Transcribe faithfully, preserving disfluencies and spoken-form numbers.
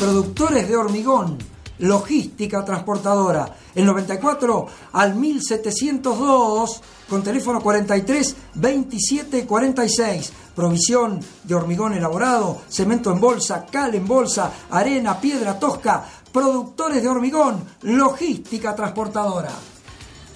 Productores de hormigón, logística transportadora. El noventa y cuatro al mil setecientos dos con teléfono cuarenta y tres veintisiete cuarenta y seis. Provisión de hormigón elaborado, cemento en bolsa, cal en bolsa, arena, piedra tosca. Productores de hormigón, logística transportadora.